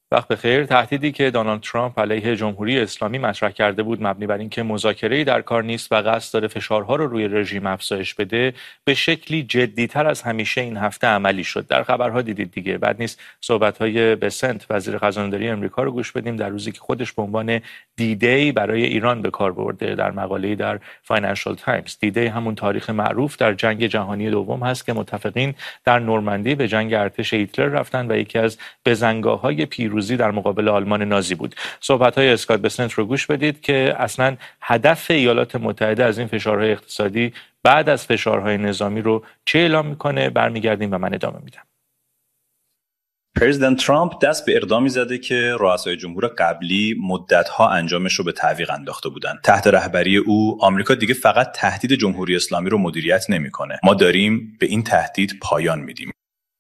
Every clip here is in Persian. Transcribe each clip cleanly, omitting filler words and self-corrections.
وقت بخیر. تهدیدی که دونالد ترامپ علیه جمهوری اسلامی مطرح کرده بود مبنی بر اینکه مذاکره‌ای در کار نیست و قصد داره فشارها رو روی رژیم افزایش بده، به شکلی جدی‌تر از همیشه این هفته عملی شد. در خبرها دیدید دیگه. بعد نیست صحبت‌های بسنت وزیر خزانه‌داری آمریکا رو گوش بدیم در روزی که خودش به عنوان دی برای ایران به کار برده در مقاله‌ای در فاینانشال تایمز. دی همون تاریخ معروف در جنگ جهانی دوم هست که متفقین در نورماندی به جنگ ارتش هیتلر رفتن و یکی از بزنگاه‌های پیروزی در مقابل آلمان نازی بود. صحبت‌های اسکات بسنت رو گوش بدید که اصلاً هدف ایالات متحده از این فشارهای اقتصادی بعد از فشارهای نظامی رو چه اعلام میکنه. برمیگردیم و من ادامه میدم. پرزیدنت ترامپ دست به اقدامی زده که رؤسای جمهور قبلی مدت‌ها انجامش رو به تعویق انداخته بودن. تحت رهبری او آمریکا دیگه فقط تهدید جمهوری اسلامی رو مدیریت نمی‌کنه. ما داریم به این تهدید پایان میدیم.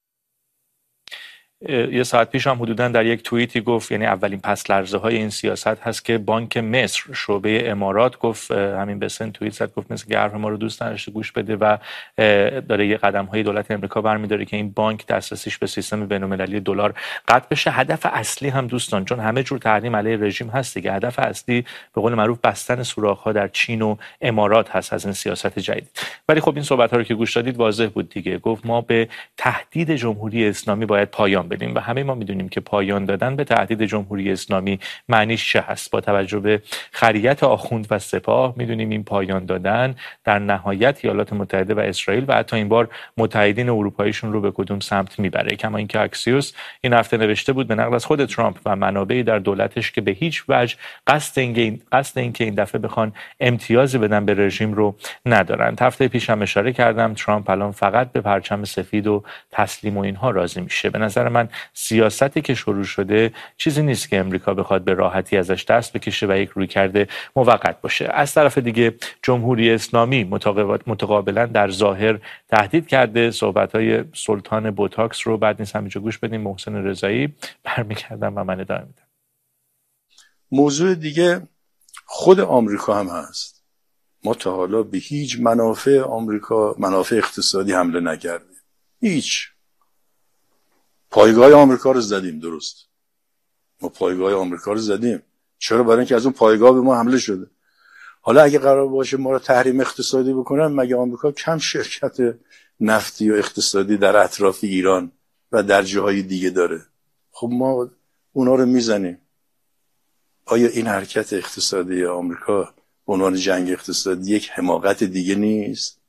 یه ساعت پیش هم حدوداً در یک توییتی گفت، یعنی اولین پس لرزه های این سیاست هست که بانک مصر شعبه امارات گفت، همین بسن توییت زد گفت مثل که حرف ما رو دوست نداشته گوش بده و داره یه قدم های دولت امریکا برمی‌داره که این بانک دسترسیش به سیستم بین‌المللی دلار قطع بشه. هدف اصلی هم دوستان، چون همه جور تحریم علیه رژیم هست دیگه، هدف اصلی به قول معروف بستن سوراخ‌ها در چین و امارات هست از این سیاست جدید. ولی خب این صحبت‌ها رو که گوش دادید واضح بود دیگه. گفت ما به تهدید جمهوری اسلامی باید پایان بدیم و همه ما میدونیم که پایان دادن به تهدید جمهوری اسلامی معنیش چه هست. با توجه به خریت آخوند و سپاه میدونیم این پایان دادن در نهایت ایالات متحده و اسرائیل و حتی این بار متحدین اروپاییشون رو به کدوم سمت میبره. کما اینکه اکسیوس این هفته نوشته بود به نقل از خود ترامپ و منابعی در دولتش که به هیچ وجه قصد اینکه این دفعه بخوان امتیازی بدن به رژیم رو ندارن. هفته پیش هم اشاره کردم ترامپ الان فقط به پرچم سفید و تسلیم و اینها راضی میشه. به نظر من سیاستی که شروع شده چیزی نیست که امریکا بخواد به راحتی ازش دست بکشه و یک رویکرد موقت باشه. از طرف دیگه جمهوری اسلامی متقابلا در ظاهر تهدید کرده. صحبت‌های سلطان بوتاکس رو بعد نیست همینجا گوش بدیم. محسن رضایی برمیگردم و من ادامه میدم. موضوع دیگه خود آمریکا هم هست. ما تا حالا به هیچ منافع آمریکا، منافع اقتصادی حمله نکردیم. هیچ. پایگاه آمریکا رو زدیم، درست. ما پایگاه آمریکا رو زدیم. چرا؟ برای اینکه از اون پایگاه به ما حمله شده. حالا اگه قرار باشه ما رو تحریم اقتصادی بکنن، مگه آمریکا کم شرکت نفتی و اقتصادی در اطراف ایران و در جاهای دیگه داره؟ خب ما اونا رو میزنیم. آیا این حرکت اقتصادی آمریکا به عنوان جنگ اقتصادی یک حماقت دیگه نیست؟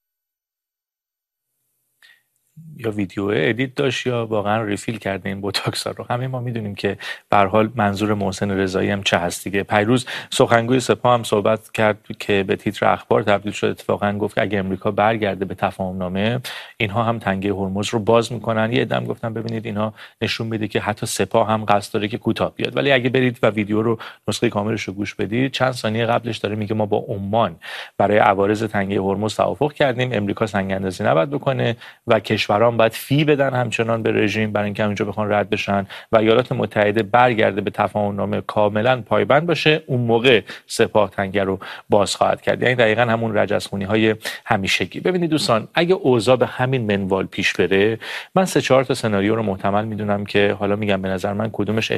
یا ویدیو ادیت داشت یا واقعا ریفیل کرده این بوتاکس ها رو. همه ما میدونیم که به هر حال منظور محسن رضایی هم چه هست دیگه. پیروز سخنگوی سپاه هم صحبت کرد که به تیتر اخبار تبدیل شد. اتفاقا گفت که اگه امریکا برگرده به تفاهم نامه، اینها هم تنگه هرمز رو باز میکنن. یه عده‌ام گفتن ببینید اینها نشون میده که حتی سپاه هم قصد داره که کوتاه بیاد. ولی اگه برید و ویدیو رو نسخه کاملش رو گوش بدید، چند ثانیه قبلش داره میگه ما با عمان برای عوارض تنگه هرمز توافق کردیم، امریکا سنگ اندازی نباید بکنه و کشورها باید فی بدن همچنان به رژیم برای اینکه اونجا بخوان رد بشن و ایالات متحده برگرده به تفاهم نامه کاملا پایبند باشه. اون موقع سپاه تنگه رو باز خواهد کرد. یعنی دقیقاً همون رجزخونی های همیشگی. ببینید دوستان، اگه اوضاع به همین منوال پیش بره، من 3-4 تا سناریو رو محتمل میدونم که حالا میگم به نظر من کدومش